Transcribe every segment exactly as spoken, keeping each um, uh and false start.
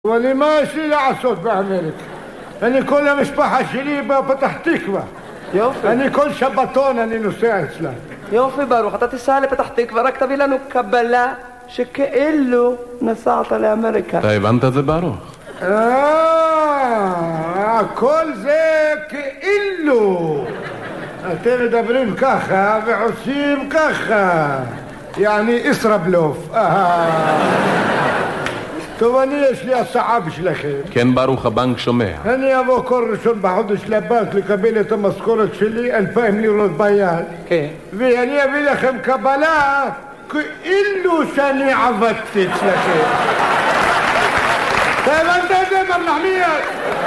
ואני מה יש לי לעשות באמריקה? אני כל המשפחה שלי בפתח תקווה. יופי. אני כל שבתון אני נוסע אצלה. יופי ברוך, אתה תיסע לפתח תקווה, רק תביא לנו קבלה שכאילו נסעת לאמריקה. אתה הבנת את זה ברוך? אה, כל זה כאילו. אתם מדברים ככה ועושים ככה. יעני ישראבלוף. טוב, אני יש לי הצעה בשבילכם. כן ברוך, הבנק שומע. אני אבוא כל ראשון בחודש לבנק לקבל את המשכורת שלי, אלפיים לירות ביד. כן. ואני אביא לכם קבלה כאילו שאני עבדתי אצלכם. אתה הבנת את זה, מר נחמיאס?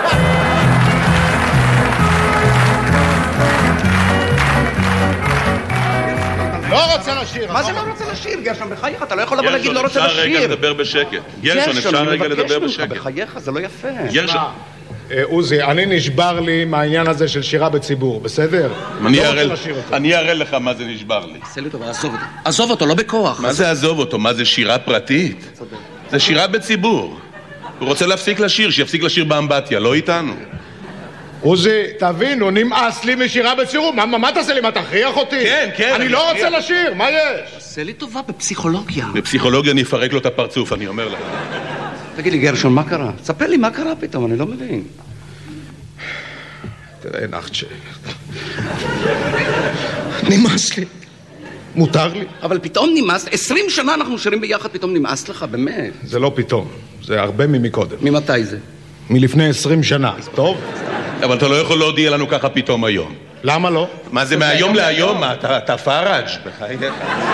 לא רוצה לשיר. מה זה לא רוצה לשיר? גרשון, בחייך, אתה לא יכול לבוא להגיד לא רוצה לשיר. גרשון, אפשר רגע לדבר בשקט. גרשון, אפשר רגע לדבר בשקט. בחייך, זה לא יפה. גרשון. עוזי, אני נשבר לי מהעניין הזה של שירה בציבור, בסדר? אני אראה לך מה זה נשבר לי. עשה לי טוב, עזוב אותו. עזוב אותו, לא בכוח. מה זה עזוב אותו? מה זה שירה פרטית? זה שירה בציבור. הוא רוצה להפסיק לשיר, שיפסיק לשיר באמבטיה, לא איתנו. עוזי, תבינו, נמאס לי משירה בציבור. מה תעשה לי? מה תכריח אותי? כן, כן. אני לא רוצה לשיר, מה יש? עשה לי טובה בפסיכולוגיה. בפסיכולוגיה אני אפרק לו את הפרצוף, אני אומר לך. תגיד לי, גרשון, מה קרה? ספר לי מה קרה פתאום, אני לא מבין. תראה, נחצ'ה. נמאס לי. מותר לי. אבל פתאום נמאס, עשרים שנה אנחנו שרים ביחד, פתאום נמאס לך, באמת. זה לא פתאום, זה הרבה ממקודם. ממתי זה? מלפני עשרים שנה, טוב? אבל אתה לא יכול להודיע לנו ככה פתאום היום. למה לא? מה זה מהיום להיום? מה, אתה פארג' בחייך?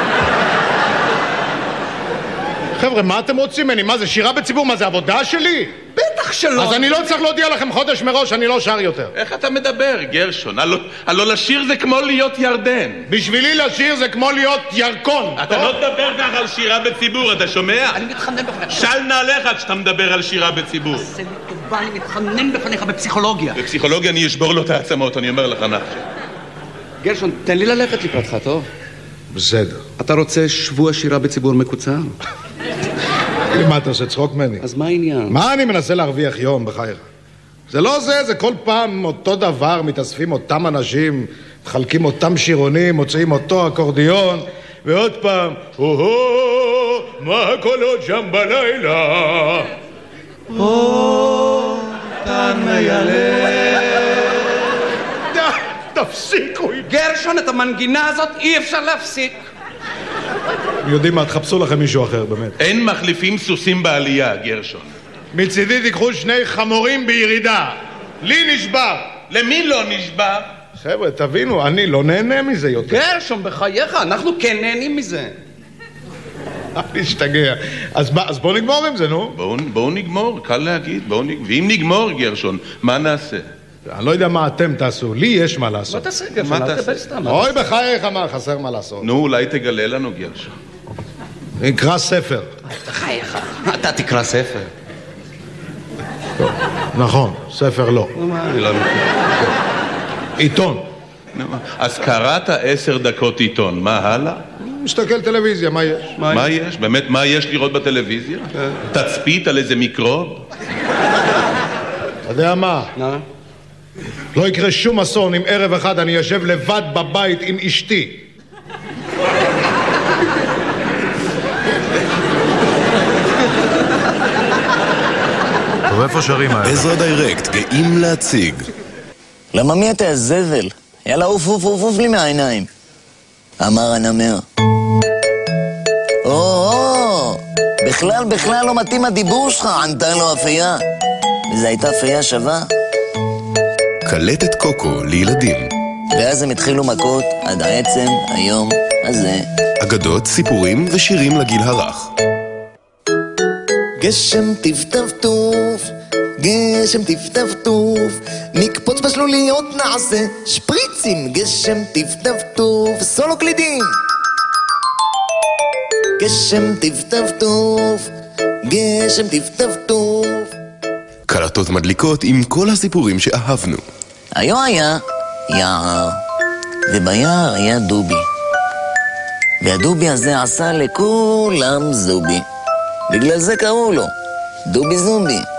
חבר'ה, מה אתם רוצים ממני? מה זה, שירה בציבור? מה זה, עבודה שלי? בטח שלא. אז אני לא צריך להודיע לכם חודש מראש, אני לא שר יותר. איך אתה מדבר, גרשון? הלא לשיר זה כמו להיות ירדן. בשבילי לשיר זה כמו להיות ירקון. אתה לא תדבר ככה על שירה בציבור, אתה שומע? אני מתחנן בפניך. של נעליך כשאתה מדבר על שירה בציבור. עשה לי טובה, אני מתחנן בפניך בפסיכולוגיה. בפסיכולוגיה אני אשבור לו את העצמות, אני אומר לך נחשב. גרשון, תן לי ללכת לקראתך, טוב? בסדר. אתה רוצה שבוע שירה בציבור מקוצר? מה, אתה עושה צחוק ממני? אז מה העניין? מה אני מנסה להרוויח יום בחייך? זה לא זה, זה כל פעם אותו דבר, מתאספים אותם אנשים, מחלקים אותם שירונים, מוצאים אותו אקורדיון, ועוד פעם, או-הו, מה הקולות שם בלילה? או, תן מיילד. די, תפסיקו. גרשון, את המנגינה הזאת אי אפשר להפסיק. יודעים מה, תחפשו לכם מישהו אחר, באמת. אין מחליפים סוסים בעלייה, גרשון. מצידי תיקחו שני חמורים בירידה. לי נשבר. למי לא נשבר? חבר'ה, תבינו, אני לא נהנה מזה יותר. גרשון, בחייך, אנחנו כן נהנים מזה. אני אשתגע. אז, אז בואו נגמור עם זה, נו. בואו בוא נגמור, קל להגיד. בוא נג... ואם נגמור, גרשון, מה נעשה? אני לא יודע מה אתם תעשו, לי יש מה לעשות. מה תעשה, גרשון? אל תדבר סתם. אוי, בחייך, מה, חסר מה לעשות. נו, אולי תגלה לנו, גרשון. נקרא ספר. בחייך, אתה תקרא ספר. נכון, ספר לא. אני לא מכיר. עיתון. אז קראת עשר דקות עיתון, מה הלאה? מסתכל טלוויזיה, מה יש? מה יש? באמת, מה יש לראות בטלוויזיה? תצפית על איזה מיקרוב? אתה יודע מה? לא יקרה שום אסון אם ערב אחד אני יושב לבד בבית עם אשתי. טוב, איפה שרים האלה? עזרא דיירקט, גאים להציג. למה מי אתה הזבל? יאללה, אוף אוף אוף אוף לי מהעיניים. אמר הנמר. או, בכלל בכלל לא מתאים הדיבור שלך, ענתה לו אפייה. וזו הייתה אפייה שווה. קלטת קוקו לילדים. ואז הם התחילו מכות עד העצם היום הזה. אגדות, סיפורים ושירים לגיל הרך. גשם טפטפטוף, גשם טפטפטוף, נקפוץ בשלוליות נעשה שפריצים. גשם טפטפטוף, סולו קלידים. גשם טפטפטוף, גשם טפטפטוף. קלטות מדליקות עם כל הסיפורים שאהבנו. היו היה יער, וביער היה דובי, והדובי הזה עשה לכולם זובי. בגלל זה קראו לו דובי זומבי.